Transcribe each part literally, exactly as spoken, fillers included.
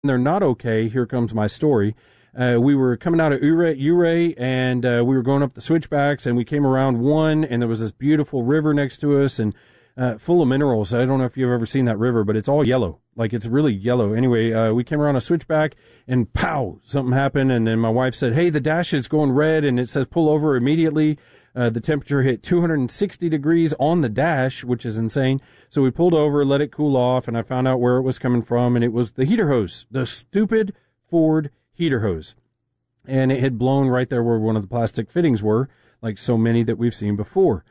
they're not okay, here comes my story. Uh, we were coming out of Ouray, Ouray and uh, we were going up the switchbacks, and we came around one, and there was this beautiful river next to us, and uh, full of minerals. I don't know if you've ever seen that river, but it's all yellow. Like, it's really yellow. Anyway, uh, we came around a switchback, and pow, something happened, and then my wife said, hey, the dash is going red, and it says pull over immediately. Uh, the temperature hit two hundred sixty degrees on the dash, which is insane. So we pulled over, let it cool off, and I found out where it was coming from, and it was the heater hose, the stupid Ford heater hose. And it had blown right there where one of the plastic fittings were, like so many that we've seen before.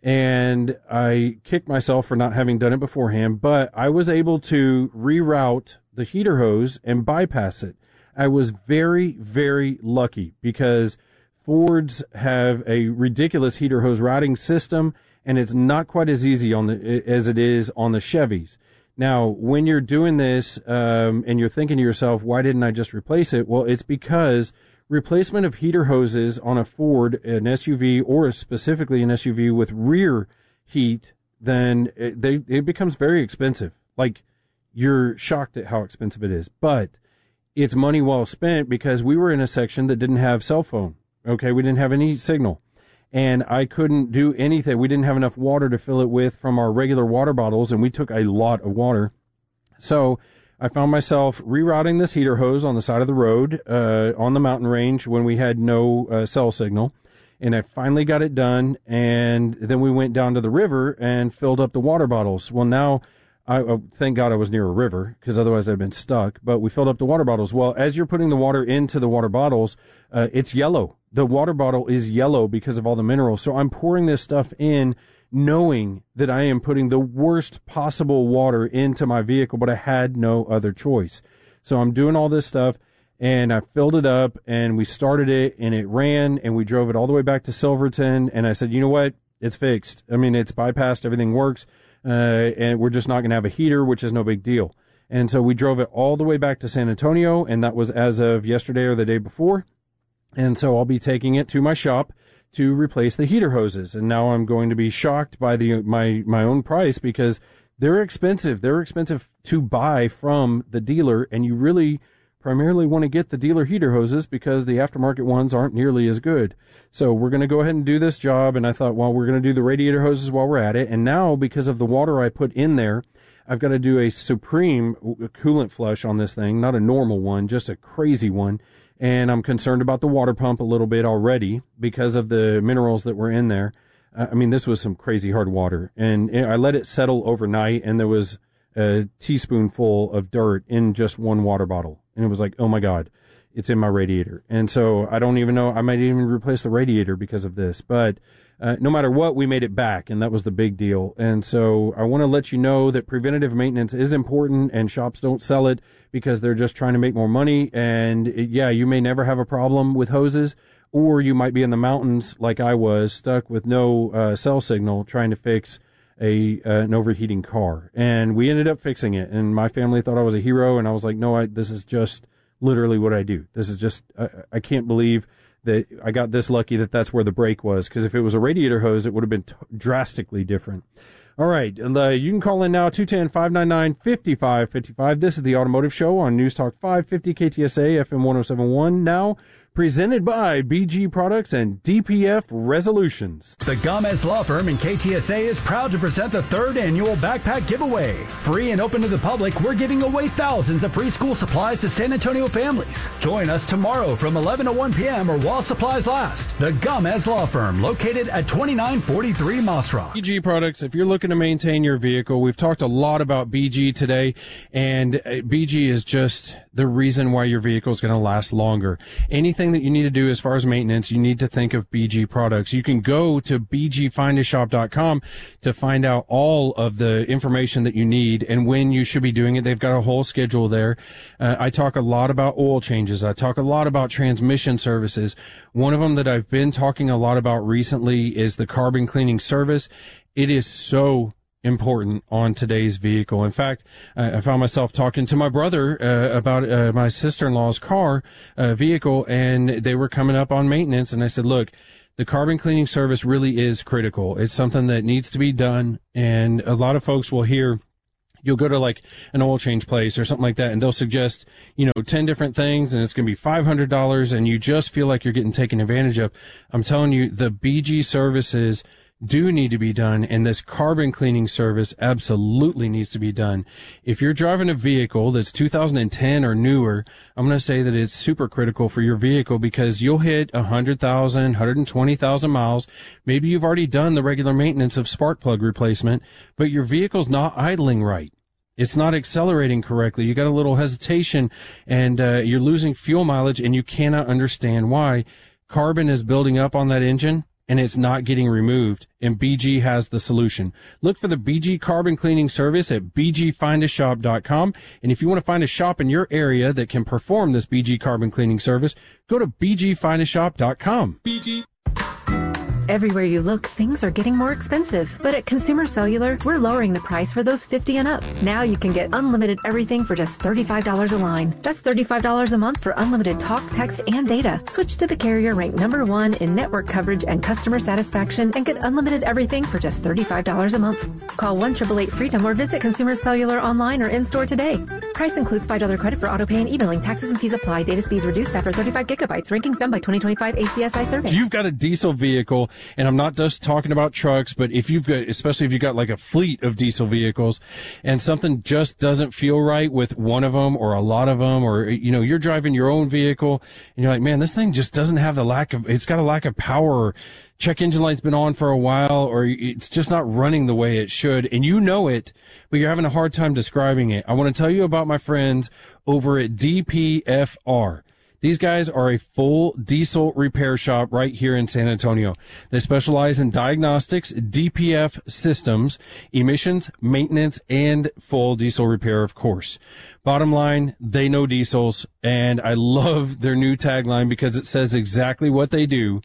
And I kicked myself for not having done it beforehand, but I was able to reroute the heater hose and bypass it. I was very, very lucky because Fords have a ridiculous heater hose routing system, and it's not quite as easy on the as it is on the Chevys. Now, when you're doing this um, and you're thinking to yourself, why didn't I just replace it? Well, it's because replacement of heater hoses on a Ford, an S U V, or specifically an S U V with rear heat, then it, they, it becomes very expensive. Like, you're shocked at how expensive it is. But it's money well spent because we were in a section that didn't have cell phone. Okay, we didn't have any signal, and I couldn't do anything. We didn't have enough water to fill it with from our regular water bottles, and we took a lot of water. So I found myself rerouting this heater hose on the side of the road uh, on the mountain range when we had no uh, cell signal, and I finally got it done, and then we went down to the river and filled up the water bottles. Well, now, I uh, thank God I was near a river, because otherwise I'd have been stuck, but we filled up the water bottles. Well, as you're putting the water into the water bottles, uh, it's yellow. The water bottle is yellow because of all the minerals. So I'm pouring this stuff in knowing that I am putting the worst possible water into my vehicle, but I had no other choice. So I'm doing all this stuff, and I filled it up, and we started it, and it ran, and we drove it all the way back to Silverton, and I said, you know what? It's fixed. I mean, it's bypassed. Everything works, uh, and we're just not going to have a heater, which is no big deal. And so we drove it all the way back to San Antonio, and that was as of yesterday or the day before. And so I'll be taking it to my shop to replace the heater hoses. And now I'm going to be shocked by the my my own price because they're expensive. They're expensive to buy from the dealer, and you really primarily want to get the dealer heater hoses because the aftermarket ones aren't nearly as good. So we're going to go ahead and do this job, and I thought, well, we're going to do the radiator hoses while we're at it. And now, because of the water I put in there, I've got to do a supreme coolant flush on this thing, not a normal one, just a crazy one. And I'm concerned about the water pump a little bit already because of the minerals that were in there. Uh, I mean, this was some crazy hard water. And I let it settle overnight, and there was a teaspoonful of dirt in just one water bottle. And it was like, oh, my God, it's in my radiator. And so I don't even know. I might even replace the radiator because of this. But uh, no matter what, we made it back, and that was the big deal. And so I want to let you know that preventative maintenance is important, and shops don't sell it because they're just trying to make more money. And it, yeah, you may never have a problem with hoses, or you might be in the mountains like I was, stuck with no uh, cell signal trying to fix a uh, an overheating car. And we ended up fixing it, and my family thought I was a hero, and I was like, no, I, this is just literally what I do. This is just, I, I can't believe that I got this lucky that that's where the break was, because if it was a radiator hose, it would have been t- drastically different. All right, uh, you can call in now, two one zero, five nine nine, five five five five. This is the Automotive Show on News Talk five fifty K T S A F M one oh seven point one. Now, presented by B G Products and D P F Resolutions. The Gomez Law Firm in K T S A is proud to present the third annual backpack giveaway. Free and open to the public, we're giving away thousands of free school supplies to San Antonio families. Join us tomorrow from eleven to one p.m. or while supplies last. The Gomez Law Firm, located at twenty-nine forty-three Moss Rock. B G Products, if you're looking to maintain your vehicle, we've talked a lot about B G today, and B G is just the reason why your vehicle is going to last longer. Anything that you need to do as far as maintenance, you need to think of B G Products. You can go to b g find a shop dot com to find out all of the information that you need and when you should be doing it. They've got a whole schedule there. Uh, I talk a lot about oil changes. I talk a lot about transmission services. One of them that I've been talking a lot about recently is the carbon cleaning service. It is so important on today's vehicle. In fact, I found myself talking to my brother uh, about uh, my sister-in-law's car uh, vehicle, and they were coming up on maintenance, and I said, look, the carbon cleaning service really is critical. It's something that needs to be done, and a lot of folks will hear, You'll go to like an oil change place or something like that, and they'll suggest, you know, ten different things, and it's going to be five hundred dollars, and you just feel like you're getting taken advantage of. I'm telling you, the B G services do need to be done, and this carbon cleaning service absolutely needs to be done. If you're driving a vehicle that's two thousand ten or newer, I'm going to say that it's super critical for your vehicle, because you'll hit one hundred thousand, one hundred twenty thousand miles. Maybe you've already done the regular maintenance of spark plug replacement, but your vehicle's not idling right. It's not accelerating correctly. You got a little hesitation, and uh, you're losing fuel mileage, and you cannot understand why. Carbon is building up on that engine, and it's not getting removed, and B G has the solution. Look for the B G Carbon Cleaning Service at b g find a shop dot com, and if you want to find a shop in your area that can perform this B G Carbon Cleaning Service, go to b g find a shop dot com. B G. Everywhere you look, things are getting more expensive. But at Consumer Cellular, we're lowering the price for those fifty and up. Now you can get unlimited everything for just thirty-five dollars a line. That's thirty-five dollars a month for unlimited talk, text, and data. Switch to the carrier ranked number one in network coverage and customer satisfaction and get unlimited everything for just thirty-five dollars a month. Call one eight eight eight freedom or visit Consumer Cellular online or in-store today. Price includes five dollars credit for auto pay and e-billing. Taxes and fees apply. Data speeds reduced after thirty-five gigabytes. Rankings done by twenty twenty-five A C S I survey. If you've got a diesel vehicle, and I'm not just talking about trucks, but if you've got, especially if you've got like a fleet of diesel vehicles, and something just doesn't feel right with one of them or a lot of them, or, you know, you're driving your own vehicle and you're like, man, this thing just doesn't have the lack of, it's got a lack of power. Check engine light's been on for a while, or it's just not running the way it should, and you know it, but you're having a hard time describing it. I want to tell you about my friends over at D P F R. These guys are a full diesel repair shop right here in San Antonio. They specialize in diagnostics, D P F systems, emissions, maintenance, and full diesel repair, of course. Bottom line, they know diesels, and I love their new tagline because it says exactly what they do.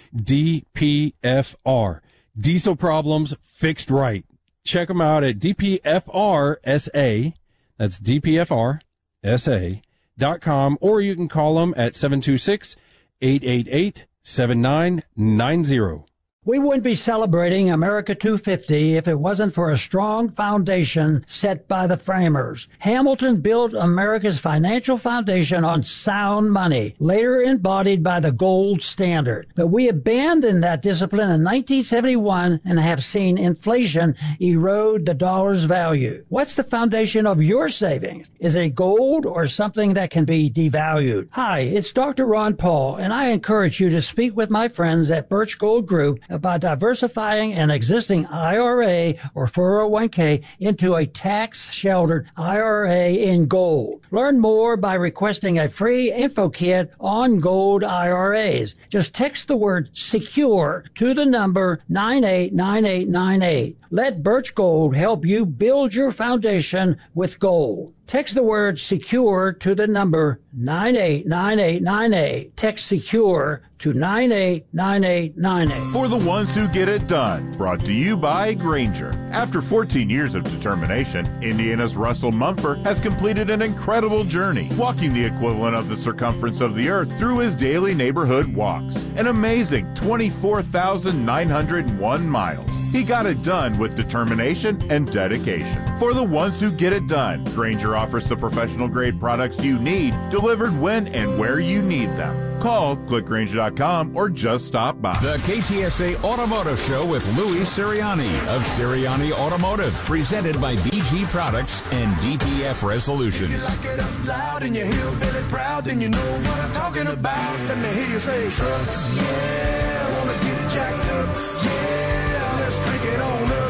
D P F R. Diesel problems fixed right. Check them out at D P F R S A. That's D P F R S A. Dot com, or you can call them at seven two six, eight eight eight, seven nine nine zero. We wouldn't be celebrating America two fifty if it wasn't for a strong foundation set by the framers. Hamilton built America's financial foundation on sound money, later embodied by the gold standard. But we abandoned that discipline in nineteen seventy-one and have seen inflation erode the dollar's value. What's the foundation of your savings? Is it gold or something that can be devalued? Hi, it's Doctor Ron Paul, and I encourage you to speak with my friends at Birch Gold Group about diversifying an existing I R A or four oh one k into a tax-sheltered I R A in gold. Learn more by requesting a free info kit on gold I R As. Just text the word SECURE to the number nine eight nine eight nine eight. Let Birch Gold help you build your foundation with gold. Text the word SECURE to the number nine eight nine eight nine eight. Text SECURE to nine eight nine eight nine eight. For the ones who get it done, brought to you by Grainger. After fourteen years of determination, Indiana's Russell Mumford has completed an incredible journey, walking the equivalent of the circumference of the earth through his daily neighborhood walks. An amazing twenty-four thousand nine hundred one miles. He got it done with determination and dedication. For the ones who get it done, Grainger offers the professional-grade products you need, delivered when and where you need them. Call, click Grainger dot com, or just stop by. The K T S A Automotive Show with Louis Sirianni of Sirianni Automotive, presented by B G Products and D P F Resolutions. Lock it up loud and you hillbilly proud, then you know what I'm talking about. Let me hear you say, truck, yeah, I wanna get it jacked up, yeah, let's crank it on up,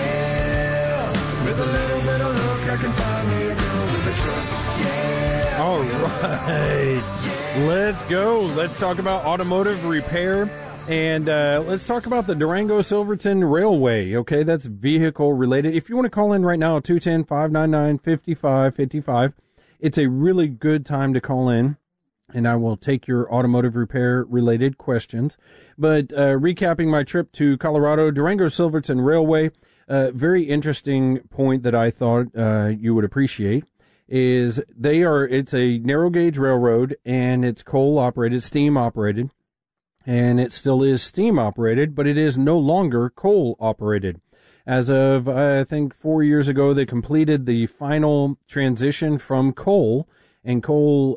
yeah, with a little bit of luck I can find me a girl with a truck, yeah. All right. Let's go. Let's talk about automotive repair, and uh, let's talk about the Durango Silverton Railway. Okay, that's vehicle related. If you want to call in right now, two one zero, five nine nine, five five five five, it's a really good time to call in, and I will take your automotive repair related questions. But uh, recapping my trip to Colorado, Durango Silverton Railway, uh, very interesting point that I thought uh, you would appreciate. Is they are, it's a narrow gauge railroad, and it's coal operated, steam operated, and it still is steam operated, but it is no longer coal operated. As of, uh, I think, four years ago, they completed the final transition from coal, and coal